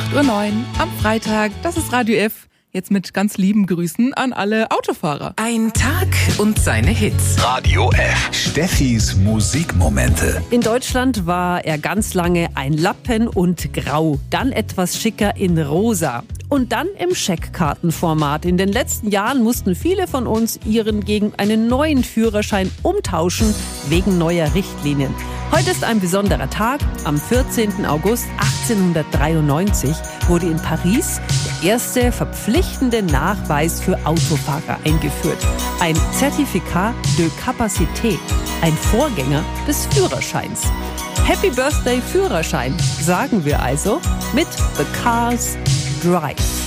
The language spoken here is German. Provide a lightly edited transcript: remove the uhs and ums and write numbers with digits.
8:09 Uhr am Freitag. Das ist Radio F. Jetzt mit ganz lieben Grüßen an alle Autofahrer. Ein Tag und seine Hits. Radio F. Steffis Musikmomente. In Deutschland war er ganz lange ein Lappen und grau, dann etwas schicker in rosa und dann im Scheckkartenformat. In den letzten Jahren mussten viele von uns ihren gegen einen neuen Führerschein umtauschen, wegen neuer Richtlinien. Heute ist ein besonderer Tag. Am 14. August 1893 wurde in Paris der erste verpflichtende Nachweis für Autofahrer eingeführt. Ein Certificat de Capacité, ein Vorgänger des Führerscheins. Happy Birthday Führerschein, sagen wir also mit The Cars Drive.